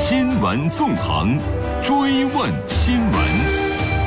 新闻纵横，追问新闻。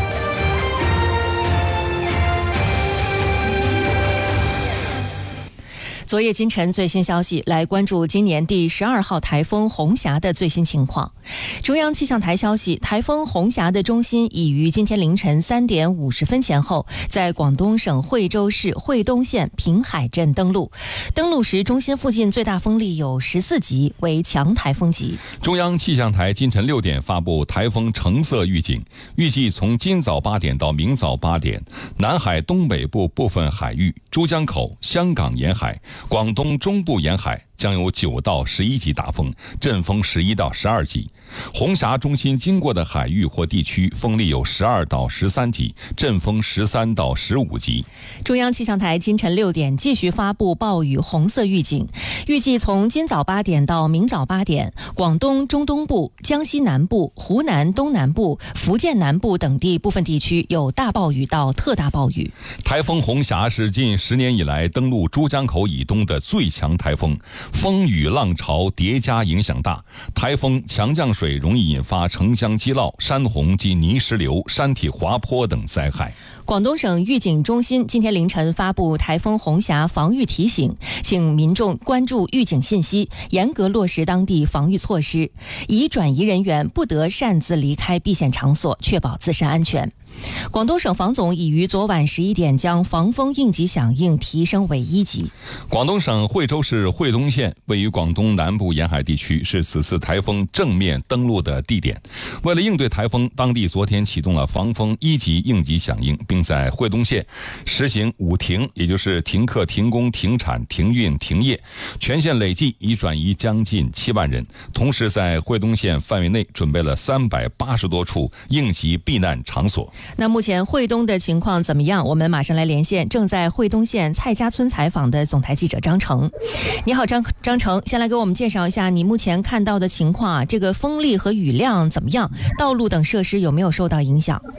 昨夜今晨最新消息，来关注今年第12号台风红霞的最新情况。中央气象台消息，台风红霞的中心已于今天凌晨3点50分前后，在广东省惠州市惠东县平海镇登陆。登陆时，中心附近最大风力有14级，为强台风级。 中央气象台今晨6点发布台风橙色预警，预计从今早8点到明早8点，南海东北部部分海域、珠江口、香港沿海、广东中部沿海将有9到11级大风，阵风11到12级。红霞中心经过的海域或地区风力有12到13级，阵风13到15级。 中央气象台今晨6点继续发布暴雨红色预警，预计从今早8点到明早8点，广东中东部、江西南部、湖南东南部、福建南部等地部分地区有大暴雨到特大暴雨。 台风红霞是近10年以来登陆珠江口以东的最强台风，风雨浪潮叠加影响大，台风强降水容易引发城乡积涝、山洪及泥石流、山体滑坡等灾害。 广东省预警中心今天凌晨发布台风红霞防御提醒，请民众关注预警信息，严格落实当地防御措施，已转移人员不得擅自离开避险场所，确保自身安全。广东省防总已于昨晚11点将防风应急响应提升为1级。 广东省惠州市惠东县位于广东南部沿海地区，是此次台风正面登陆的地点。为了应对台风，当地昨天启动了防风1级应急响应，并在惠东县实行5停，也就是停课、停工、停产、停运、停业。全县累计已转移将近7万人。同时在惠东县范围内准备了380多处应急避难场所。 那目前惠东的情况怎么样？我们马上来连线正在惠东县蔡家村采访的总台记者张成。你好，张成，先来给我们介绍一下你目前看到的情况啊，这个风力和雨量怎么样？道路等设施有没有受到影响？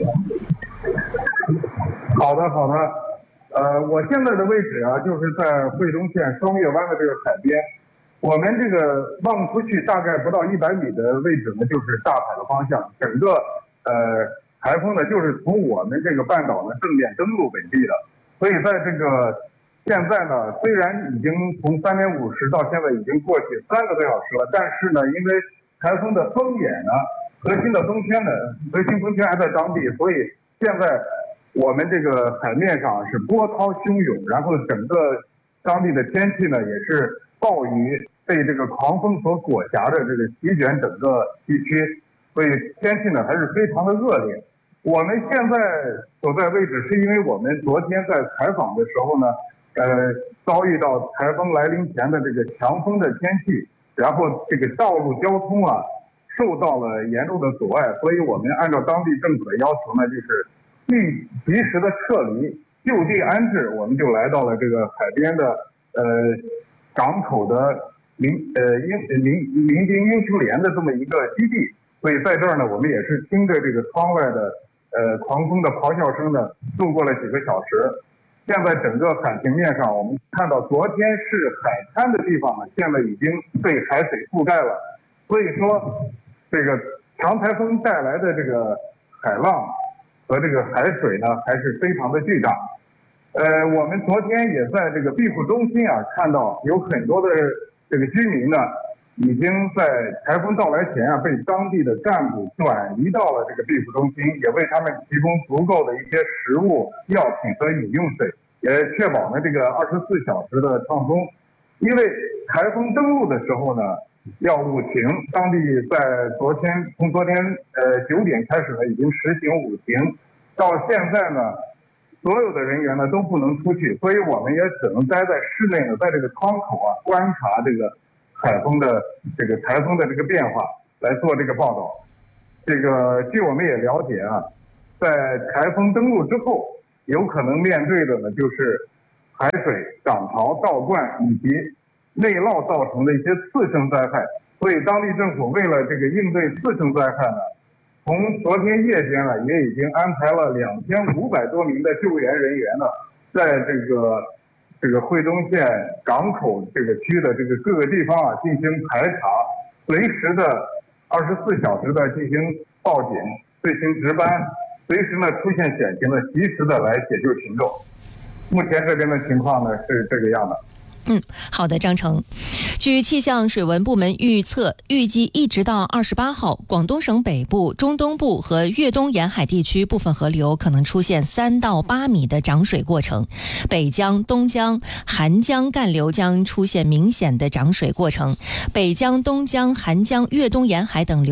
好的。我现在的位置啊，就是在惠东县双月湾的这个海边。我们这个望出去大概不到100米的位置呢，就是大海的方向。整个台风呢，就是从我们这个半岛呢正面登陆本地的，所以在这个现在呢，虽然已经从3点50到现在已经过去3个多小时了，但是呢，因为台风的风眼呢，核心风圈还在当地，所以现在我们这个海面上是波涛汹涌，然后整个当地的天气呢也是暴雨被这个狂风所裹挟着这个席卷整个地区，所以天气呢还是非常的恶劣。我们现在所在位置是因为我们昨天在采访的时候呢，遭遇到台风来临前的这个强风的天气，然后这个道路交通啊受到了严重的阻碍，所以我们按照当地政府的要求呢，就是及时的撤离，就地安置。我们就来到了这个海边的港口的民兵英雄连的这么一个基地，所以在这儿呢，我们也是听着这个窗外的狂风的咆哮声呢，度过了几个小时。现在整个海平面上，我们看到昨天是海滩的地方呢，现在已经被海水覆盖了。所以说，这个强台风带来的这个海浪和这个海水呢，还是非常的巨大。我们昨天也在这个庇护中心啊，看到有很多的这个居民呢，已经在台风到来前啊，被当地的干部转移到了这个庇护中心，也为他们提供足够的一些食物、药品和饮用水，也确保呢这个24小时的畅通。因为台风登陆的时候呢，要5停，当地从昨天9点开始呢，已经实行5停，到现在呢，所有的人员呢都不能出去，所以我们也只能待在室内呢，在这个窗口啊观察这个台风的这个变化，来做这个报道。这个据我们也了解啊，在台风登陆之后，有可能面对的呢就是海水涨潮、倒灌以及内涝造成的一些次生灾害。所以当地政府为了这个应对次生灾害呢，从昨天夜间呢，也已经安排了2500多名的救援人员呢，在这个惠东县港口这个区的这个各个地方啊进行排查，随时的 24小时的进行报警、队形值班，随时呢出现险情的及时的来解救群众。目前这边的情况呢是这个样的。 好的，张成。据气象水文部门预测，预计一直到28号，广东省北部、中东部和粤东沿海地区部分河流可能出现3到8米的涨水过程，北江、东江、韩江干流将出现明显的涨水过程，北江、东江、韩江、粤东沿海等流